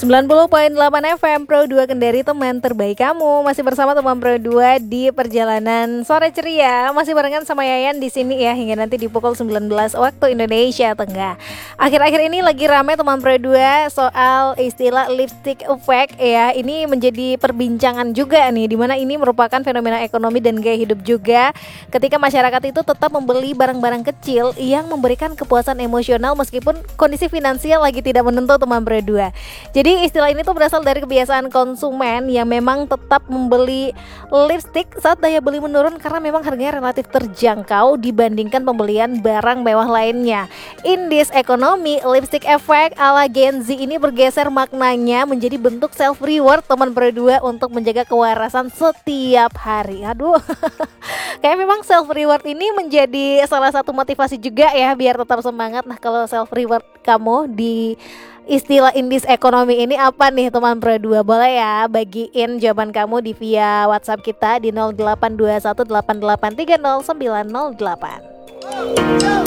90,8 FM Pro 2 Kendari, teman terbaik kamu. Masih bersama teman Pro 2 di perjalanan sore ceria. Masih barengan sama Yayan di sini ya, hingga nanti di pukul 19 waktu Indonesia Tengah. Akhir-akhir ini lagi rame teman Pro 2 soal istilah lipstick effect ya. Ini menjadi perbincangan juga nih, dimana ini merupakan fenomena ekonomi dan gaya hidup juga, ketika masyarakat itu tetap membeli barang-barang kecil yang memberikan kepuasan emosional meskipun kondisi finansial lagi tidak menentu teman Pro 2. Jadi istilah ini tuh berasal dari kebiasaan konsumen yang memang tetap membeli lipstick saat daya beli menurun karena memang harganya relatif terjangkau dibandingkan pembelian barang mewah lainnya. In this economy, lipstick effect ala Gen Z ini bergeser maknanya menjadi bentuk self reward teman berdua untuk menjaga kewarasan setiap hari. Aduh, kayak memang self reward ini menjadi salah satu motivasi juga ya biar tetap semangat. Nah, kalau self reward kamu di istilah indis ekonomi ini apa nih teman Pro 2? Boleh ya bagiin jawaban kamu di via WhatsApp kita di 082188300908.